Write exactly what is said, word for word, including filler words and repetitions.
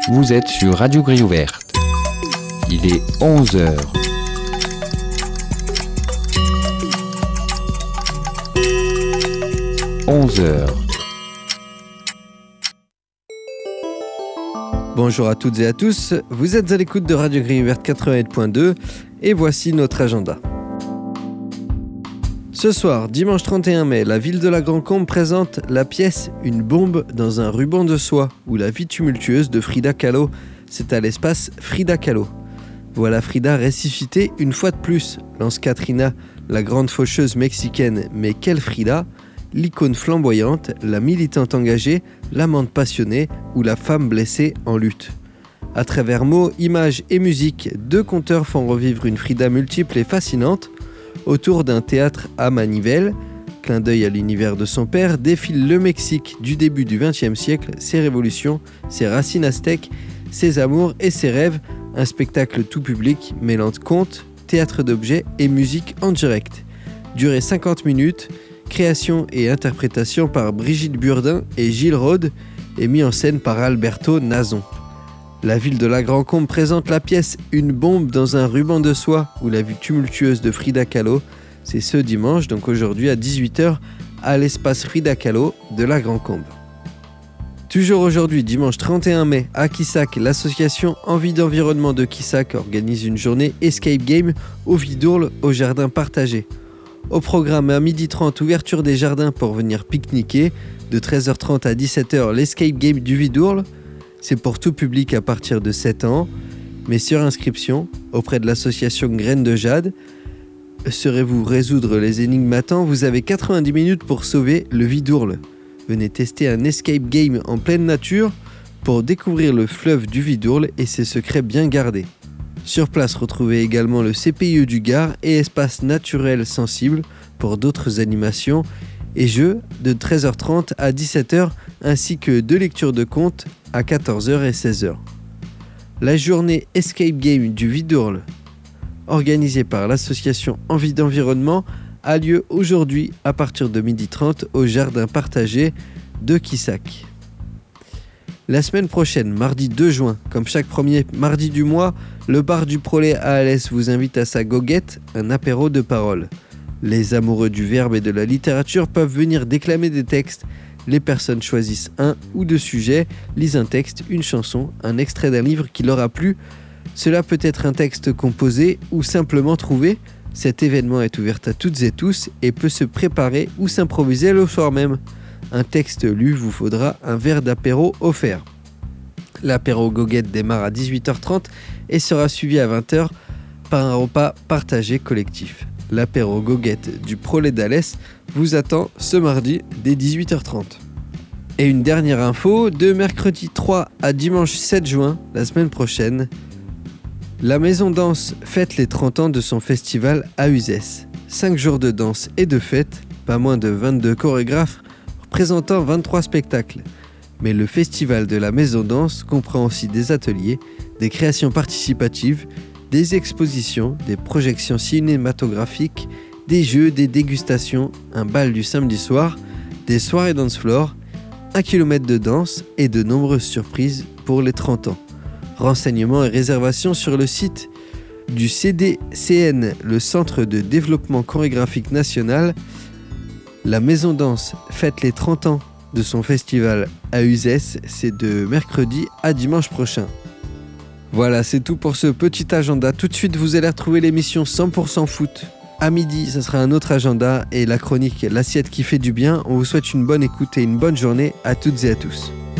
Vous êtes sur Radio Grille Ouverte. Il est onze heures. onze heures. Bonjour à toutes et à tous, vous êtes à l'écoute de Radio Grille Ouverte quatre-vingt-huit point deux et voici notre agenda. Ce soir, dimanche trente et un mai, la ville de la Grand-Combe présente la pièce « Une bombe dans un ruban de soie » ou la vie tumultueuse de Frida Kahlo. C'est à l'espace Frida Kahlo. Voilà Frida ressuscitée une fois de plus, lance Katrina, la grande faucheuse mexicaine. Mais quelle Frida ? L'icône flamboyante, la militante engagée, l'amante passionnée ou la femme blessée en lutte. À travers mots, images et musique, deux conteurs font revivre une Frida multiple et fascinante. Autour d'un théâtre à Manivelle, clin d'œil à l'univers de son père, défile le Mexique du début du vingtième siècle, ses révolutions, ses racines aztèques, ses amours et ses rêves. Un spectacle tout public mêlant contes, théâtre d'objets et musique en direct. Durée cinquante minutes, création et interprétation par Brigitte Burdin et Gilles Rode et mis en scène par Alberto Nazon. La ville de la Grand-Combe présente la pièce « Une bombe dans un ruban de soie » ou la vie tumultueuse de Frida Kahlo. C'est ce dimanche, donc aujourd'hui à dix-huit heures, à l'espace Frida Kahlo de la Grand-Combe. Toujours aujourd'hui, dimanche trente et un mai, à Quissac, l'association Envie d'environnement de Quissac organise une journée Escape Game au Vidourle au jardin partagé. Au programme à midi trente, ouverture des jardins pour venir pique-niquer. De treize heures trente à dix-sept heures, l'Escape Game du Vidourle. C'est pour tout public à partir de sept ans, mais sur inscription auprès de l'association Graines de Jade. Saurez-vous résoudre les énigmes à temps ? Vous avez quatre-vingt-dix minutes pour sauver le Vidourle. Venez tester un escape game en pleine nature pour découvrir le fleuve du Vidourle et ses secrets bien gardés. Sur place, retrouvez également le C P I E du Gard et espace naturel sensible pour d'autres animations et jeux de treize heures trente à dix-sept heures ainsi que deux lectures de contes à quatorze heures et seize heures. La journée Escape Game du Vidourle, organisée par l'association Envie d'environnement, a lieu aujourd'hui à partir de midi trente au jardin partagé de Quissac. La semaine prochaine, mardi deux juin, comme chaque premier mardi du mois, le bar du Prolet à Alès vous invite à sa goguette, un apéro de parole. Les amoureux du verbe et de la littérature peuvent venir déclamer des textes. Les personnes choisissent un ou deux sujets, lisent un texte, une chanson, un extrait d'un livre qui leur a plu. Cela peut être un texte composé ou simplement trouvé. Cet événement est ouvert à toutes et tous et peut se préparer ou s'improviser le soir même. Un texte lu vous faudra un verre d'apéro offert. L'apéro goguette démarre à dix-huit heures trente et sera suivi à vingt heures par un repas partagé collectif. L'apéro goguette du Prolet d'Alès vous attend ce mardi dès dix-huit heures trente. Et une dernière info, de mercredi trois à dimanche sept juin, la semaine prochaine, la Maison Danse fête les trente ans de son festival à Uzès. cinq jours de danse et de fête, pas moins de vingt-deux chorégraphes présentant vingt-trois spectacles. Mais le festival de la Maison Danse comprend aussi des ateliers, des créations participatives, des expositions, des projections cinématographiques, des jeux, des dégustations, un bal du samedi soir, des soirées dance floor, un kilomètre de danse et de nombreuses surprises pour les trente ans. Renseignements et réservations sur le site du C D C N, le Centre de développement chorégraphique national. La Maison Danse fête les trente ans de son festival à Uzès, c'est de mercredi à dimanche prochain. Voilà, c'est tout pour ce petit agenda. Tout de suite, vous allez retrouver l'émission cent pour cent foot. À midi, ce sera un autre agenda et la chronique L'assiette qui fait du bien. On vous souhaite une bonne écoute et une bonne journée à toutes et à tous.